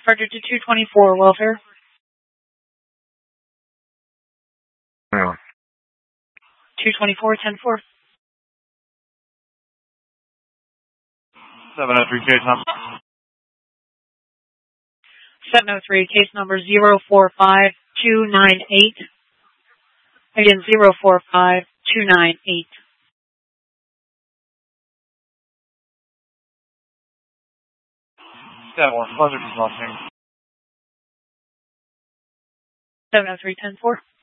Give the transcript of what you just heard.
Frederick to 224, welfare. Yeah. 224, 10-4. 703 case number. 703, case number 045298. Again, 045298. 7-1, pleasure to small thing. 703, 10-4.